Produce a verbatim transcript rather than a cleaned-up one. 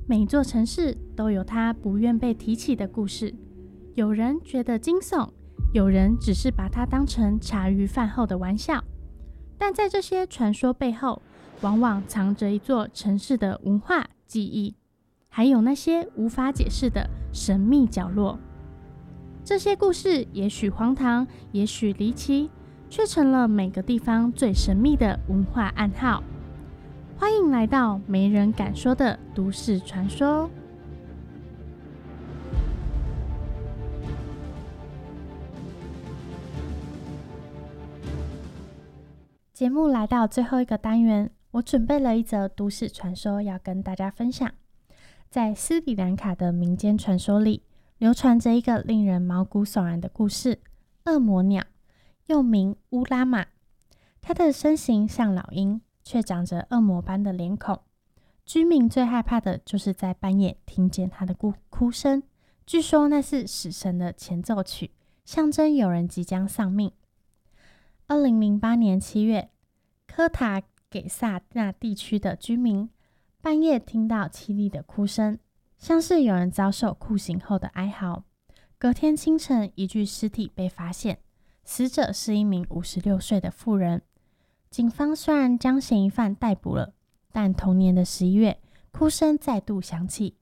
每座城市都有它不愿被提起的故事，有人觉得惊悚，有人只是把它当成茶余饭后的玩笑。但在这些传说背后，往往藏着一座城市的文化记忆，还有那些无法解释的神秘角落。这些故事也许荒唐，也许离奇，却成了每个地方最神秘的文化暗号。欢迎来到没人敢说的都市传说。节目来到最后一个单元，我准备了一则都市传说要跟大家分享。在斯里兰卡的民间传说里，流传着一个令人毛骨悚然的故事——恶魔鸟，又名乌拉玛。它的身形像老鹰，却长着恶魔般的脸孔。居民最害怕的就是在半夜听见它的哭哭声，据说那是死神的前奏曲，象征有人即将丧命。二零零八年七月，科塔给萨那地区的居民半夜听到凄厉的哭声，像是有人遭受酷刑后的哀嚎。隔天清晨，一具尸体被发现，死者是一名五十六岁的妇人。警方虽然将嫌疑犯逮捕了，但同年的十一月，哭声再度响起，